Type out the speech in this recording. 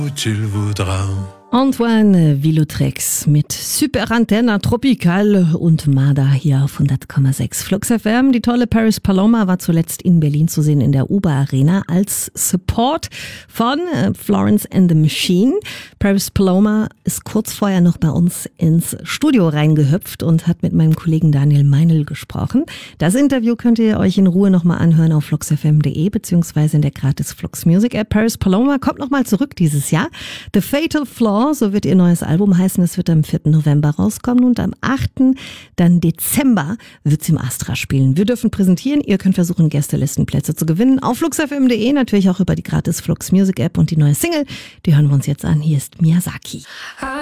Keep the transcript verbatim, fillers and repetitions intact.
Tu le voudras. Antoine Vilotrex mit Super Antenna Tropical und Mada hier auf hundert Komma sechs Flux F M. Die tolle Paris Paloma war zuletzt in Berlin zu sehen in der Uber Arena als Support von äh, Florence and the Machine. Paris Paloma ist kurz vorher noch bei uns ins Studio reingehüpft und hat mit meinem Kollegen Daniel Meinl gesprochen. Das Interview könnt ihr euch in Ruhe nochmal anhören auf flux f m punkt de beziehungsweise in der gratis Flux Music App. Paris Paloma kommt nochmal zurück dieses Jahr. The Fatal Flaw, so wird ihr neues Album heißen. Es wird am vierten November rauskommen und am achten dann Dezember wird sie im Astra spielen. Wir dürfen präsentieren. Ihr könnt versuchen, Gästelistenplätze zu gewinnen. Auf flux f m punkt de, natürlich auch über die gratis Flux Music App und die neue Single. Die hören wir uns jetzt an. Hier ist Miyazaki.